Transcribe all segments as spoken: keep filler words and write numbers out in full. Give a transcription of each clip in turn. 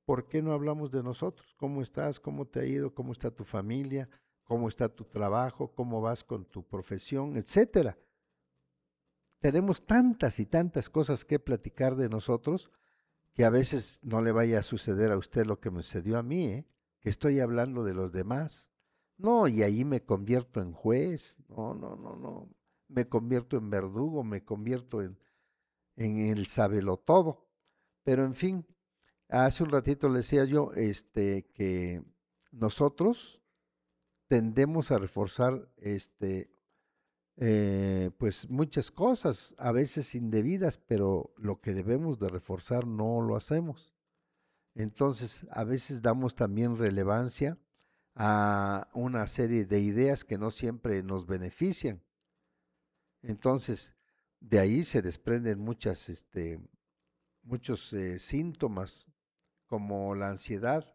¿por qué no hablamos de nosotros? ¿Cómo estás? ¿Cómo te ha ido? ¿Cómo está tu familia? ¿Cómo está tu trabajo? ¿Cómo vas con tu profesión? Etcétera. Tenemos tantas y tantas cosas que platicar de nosotros que a veces no le vaya a suceder a usted lo que me sucedió a mí, ¿eh? Que estoy hablando de los demás. No, y ahí me convierto en juez. No, no, no, no. Me convierto en verdugo, me convierto en, en el sabelotodo. Pero en fin, hace un ratito le decía yo este, que nosotros tendemos a reforzar este, eh, pues muchas cosas, a veces indebidas, pero lo que debemos de reforzar no lo hacemos. Entonces, a veces damos también relevancia a una serie de ideas que no siempre nos benefician. Entonces, de ahí se desprenden muchas, este, muchos eh, síntomas como la ansiedad.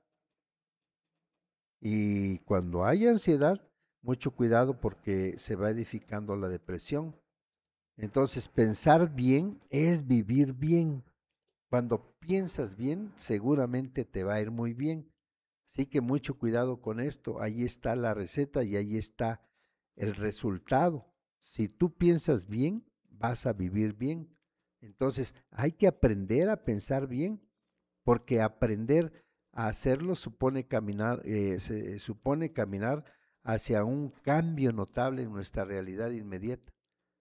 Y cuando hay ansiedad, mucho cuidado porque se va edificando la depresión. Entonces, pensar bien es vivir bien. Cuando piensas bien, seguramente te va a ir muy bien. Así que mucho cuidado con esto. Ahí está la receta y ahí está el resultado. Si tú piensas bien, vas a vivir bien. Entonces, hay que aprender a pensar bien, porque aprender a hacerlo supone caminar, eh, se- supone caminar hacia un cambio notable en nuestra realidad inmediata.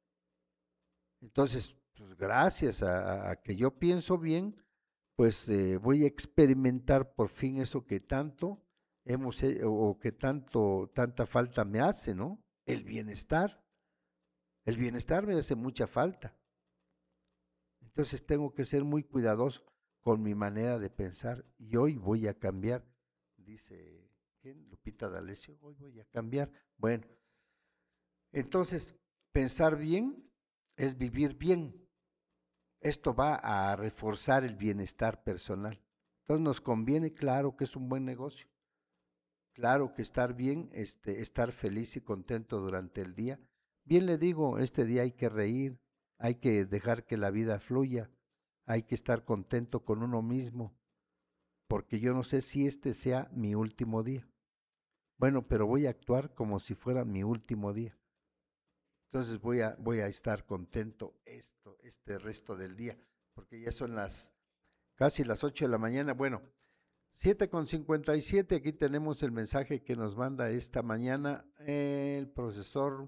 Entonces, pues gracias a, a que yo pienso bien, pues eh, voy a experimentar por fin eso que tanto hemos he- o que tanto tanta falta me hace, ¿no? El bienestar. El bienestar me hace mucha falta. Entonces tengo que ser muy cuidadoso con mi manera de pensar y hoy voy a cambiar, dice ¿quién? Lupita D'Alessio, hoy voy a cambiar. Bueno, entonces pensar bien es vivir bien. Esto va a reforzar el bienestar personal. Entonces nos conviene, claro que es un buen negocio. Claro que estar bien, este, estar feliz y contento durante el día. Bien le digo, este día hay que reír, hay que dejar que la vida fluya, hay que estar contento con uno mismo, porque yo no sé si este sea mi último día. Bueno, pero voy a actuar como si fuera mi último día. Entonces voy a, voy a estar contento esto, este resto del día, porque ya son las casi las ocho de la mañana. Bueno, siete con cincuenta y siete, aquí tenemos el mensaje que nos manda esta mañana el profesor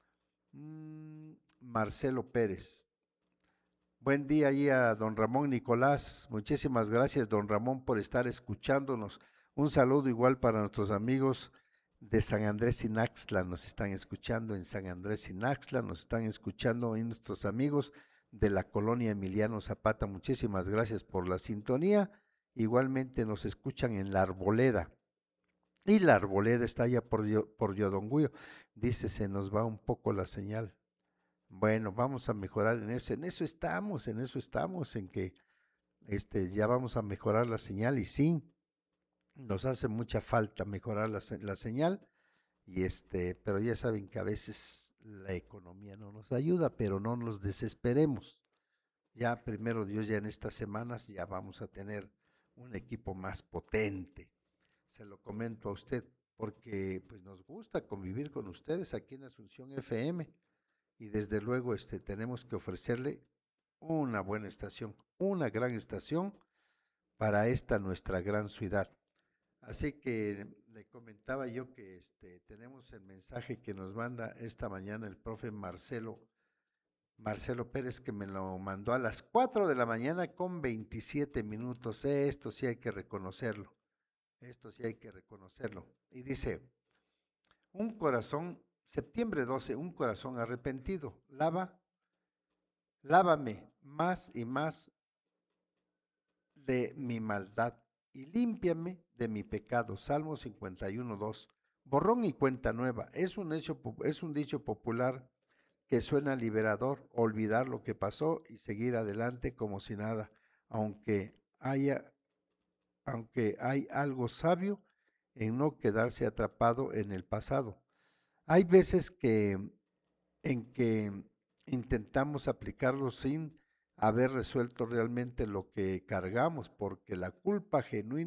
mm, Marcelo Pérez. Buen día ahí a don Ramón Nicolás. Muchísimas gracias, don Ramón, por estar escuchándonos. Un saludo igual para nuestros amigos de San Andrés Sinaxtla. Nos están escuchando en San Andrés Sinaxtla, nos están escuchando en nuestros amigos de la colonia Emiliano Zapata. Muchísimas gracias por la sintonía. Igualmente nos escuchan en La Arboleda. Y La Arboleda está allá por, Yo- por Yodonguyo. Dice, se nos va un poco la señal. Bueno, vamos a mejorar en eso. En eso estamos, en eso estamos, en que este, ya vamos a mejorar la señal y sí, nos hace mucha falta mejorar la, se- la señal y este, pero ya saben que a veces la economía no nos ayuda, pero no nos desesperemos. Ya primero Dios, ya en estas semanas ya vamos a tener un equipo más potente. Se lo comento a usted porque pues nos gusta convivir con ustedes aquí en Asunción F M y desde luego este, tenemos que ofrecerle una buena estación, una gran estación para esta nuestra gran ciudad. Así que le comentaba yo que este, tenemos el mensaje que nos manda esta mañana el profe Marcelo, Marcelo Pérez, que me lo mandó a las cuatro de la mañana con veintisiete minutos. Esto sí hay que reconocerlo, esto sí hay que reconocerlo. Y dice, un corazón, septiembre doce, un corazón arrepentido, lava lávame más y más de mi maldad y límpiame de mi pecado. Salmo cincuenta y uno, dos. Borrón y cuenta nueva. Es un, hecho, es un dicho popular que suena liberador, olvidar lo que pasó y seguir adelante como si nada, aunque haya, aunque hay algo sabio en no quedarse atrapado en el pasado. Hay veces que en que intentamos aplicarlo sin haber resuelto realmente lo que cargamos, porque la culpa genuina